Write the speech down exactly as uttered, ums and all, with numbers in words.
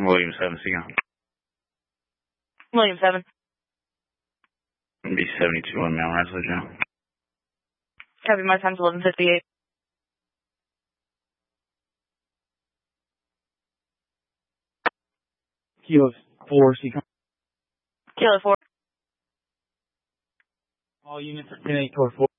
William seven, again. William seven. B seventy-two on Mount Rushmore, John. Copy, my time's eleven fifty-eight. Kilo four, Seacom. Kilo four. All units are ten eight four four.